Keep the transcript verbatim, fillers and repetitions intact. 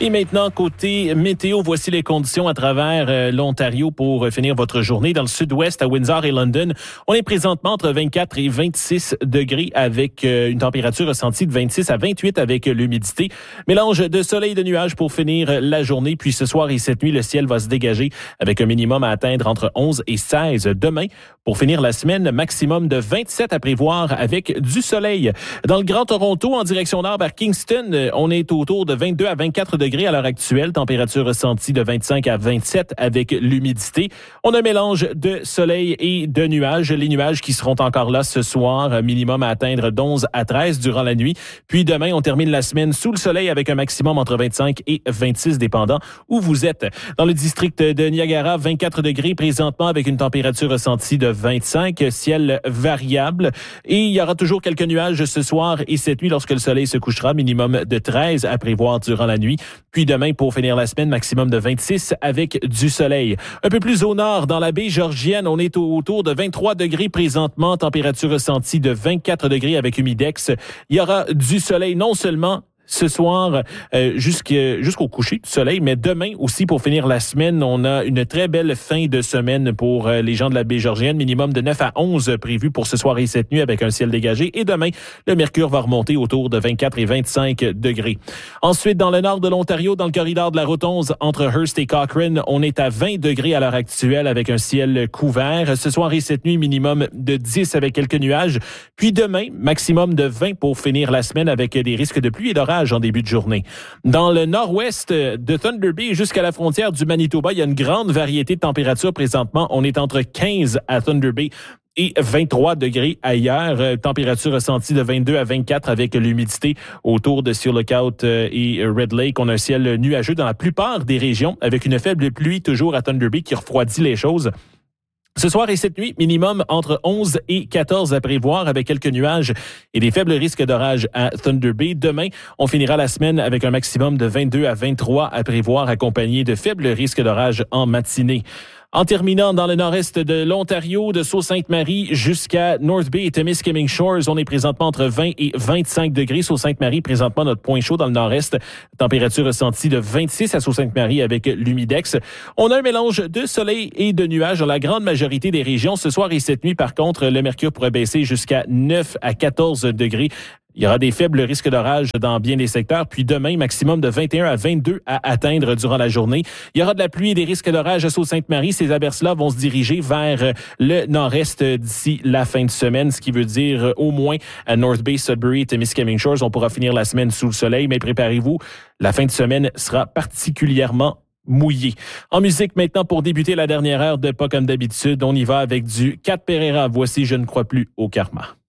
Et maintenant, côté météo, voici les conditions à travers euh, l'Ontario pour euh, finir votre journée. Dans le sud-ouest, à Windsor et London, on est présentement entre vingt-quatre et vingt-six degrés avec euh, une température ressentie de vingt-six à vingt-huit avec euh, l'humidité. Mélange de soleil et de nuages pour finir euh, la journée. Puis ce soir et cette nuit, le ciel va se dégager avec un minimum à atteindre entre onze et seize demain. Pour finir la semaine, maximum de vingt-sept à prévoir avec du soleil. Dans le Grand Toronto, en direction nord vers Kingston, on est autour de vingt-deux à vingt-quatre degrés à l'heure actuelle. Température ressentie de vingt-cinq à vingt-sept avec l'humidité. On a un mélange de soleil et de nuages. Les nuages qui seront encore là ce soir, minimum à atteindre d'onze à treize durant la nuit. Puis demain, on termine la semaine sous le soleil avec un maximum entre vingt-cinq et vingt-six, dépendant où vous êtes. Dans le district de Niagara, vingt-quatre degrés présentement avec une température ressentie de vingt-cinq, ciel variable. Et il y aura toujours quelques nuages ce soir et cette nuit lorsque le soleil se couchera, minimum de treize à prévoir durant la nuit. Puis demain, pour finir la semaine, maximum de vingt-six avec du soleil. Un peu plus au nord, dans la baie Georgienne, on est autour de vingt-trois degrés présentement, température ressentie de vingt-quatre degrés avec humidex. Il y aura du soleil non seulement ce soir euh, jusqu'au coucher du soleil, mais demain aussi pour finir la semaine, on a une très belle fin de semaine pour euh, les gens de la baie Georgienne, minimum de neuf à onze prévu pour ce soir et cette nuit avec un ciel dégagé. Et demain, le mercure va remonter autour de vingt-quatre et vingt-cinq degrés. Ensuite, dans le nord de l'Ontario, dans le corridor de la route onze, entre Hearst et Cochrane, on est à vingt degrés à l'heure actuelle avec un ciel couvert. Ce soir et cette nuit, minimum de dix avec quelques nuages. Puis demain, maximum de vingt pour finir la semaine avec des risques de pluie et d'orage en début de journée. Dans le nord-ouest de Thunder Bay jusqu'à la frontière du Manitoba, il y a une grande variété de températures présentement. On est entre quinze à Thunder Bay et vingt-trois degrés ailleurs. Température ressentie de vingt-deux à vingt-quatre avec l'humidité autour de Seal Lookout et Red Lake. On a un ciel nuageux dans la plupart des régions avec une faible pluie toujours à Thunder Bay qui refroidit les choses. Ce soir et cette nuit, minimum entre onze et quatorze à prévoir avec quelques nuages et des faibles risques d'orage à Thunder Bay. Demain, on finira la semaine avec un maximum de vingt-deux à vingt-trois à prévoir accompagné de faibles risques d'orage en matinée. En terminant dans le nord-est de l'Ontario, de Sault-Sainte-Marie jusqu'à North Bay et Temiskaming Shores, on est présentement entre vingt et vingt-cinq degrés. Sault-Sainte-Marie, présentement notre point chaud dans le nord-est. Température ressentie de vingt-six à Sault-Sainte-Marie avec l'humidex. On a un mélange de soleil et de nuages dans la grande majorité des régions. Ce soir et cette nuit, par contre, le mercure pourrait baisser jusqu'à neuf à quatorze degrés. Il y aura des faibles risques d'orage dans bien des secteurs. Puis demain, maximum de vingt et un à vingt-deux à atteindre durant la journée. Il y aura de la pluie et des risques d'orage à Sault-Sainte-Marie. Ces averses-là vont se diriger vers le nord-est d'ici la fin de semaine, ce qui veut dire au moins à North Bay, Sudbury et Temiskaming Shores. On pourra finir la semaine sous le soleil, mais préparez-vous, la fin de semaine sera particulièrement mouillé. En musique maintenant, pour débuter la dernière heure de Pas comme d'habitude, on y va avec du Cat Pereira. Voici Je ne crois plus au karma.